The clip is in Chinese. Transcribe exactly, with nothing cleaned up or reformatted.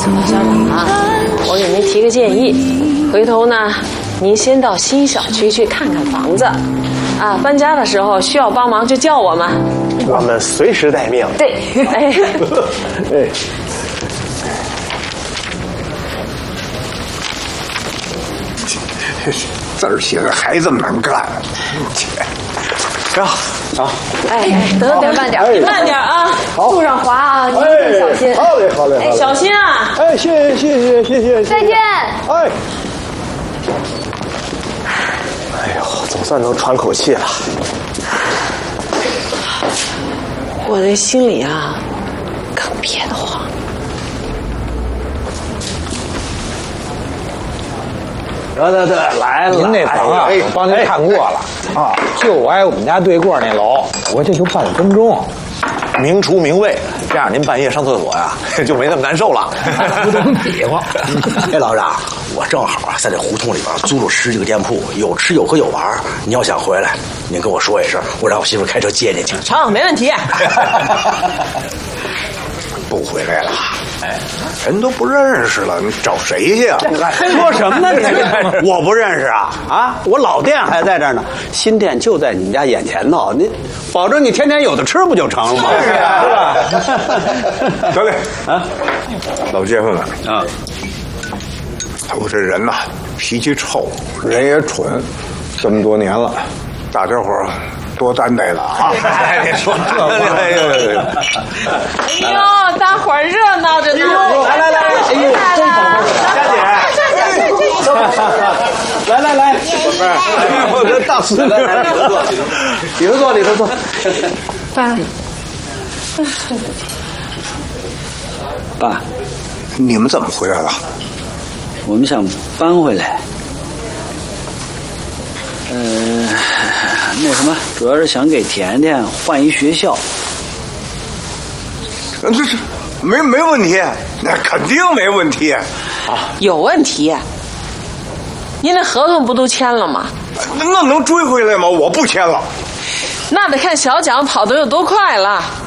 校长啊，我给您提个建议，回头呢，您先到新小区去看看房子，啊，搬家的时候需要帮忙就叫我们， 我们随时待命。 对，哎， 哎。 字儿写的还这么难看， 行啊！ 哎，得得慢点，你慢点啊，路上滑啊，你一定小心。 好嘞，好嘞， 哎，小心啊！ 哎，谢谢，谢谢，谢谢， 再见。 哎，哎呦，总算能喘口气了。 我这心里啊，更憋得慌。 得得得，来了！ 您那房啊，我帮您看过了啊，就挨我们家对过那楼，我这就半分钟， 明厨明卫，这样您半夜上厕所呀就没那么难受了。 不懂比划。 哎，老张，我正好啊在这胡同里边租了十几个店铺，有吃有喝有玩。你要想回来，您跟我说一声，我让我媳妇开车接你去。 成，没问题。 不回来了，哎，人都不认识了，你找谁去啊？ 说什么呢你？我不认识啊啊！我老店还在这儿呢，新店就在你们家眼前头，你保证你天天有的吃不就成了吗？ 是啊， 是吧？ 得嘞啊， 老街坊们啊， 我这人呐，脾气臭，人也蠢，这么多年了，大家伙儿多担待了啊！ 哎，你说这，哎呦， 哎呦，大伙儿热闹着呢！ 来来来，哎呦，真好，佳姐，来来来，我这大师，来来，里头坐，里头坐， 爸， 爸， 你们怎么回来了？ 我们想搬回来。呃，那什么，主要是想给甜甜换一学校。 这这没没问题，那肯定没问题啊！ 有问题？您那合同不都签了吗？ 那能追回来吗？我不签了。 那得看小蒋跑得有多快了。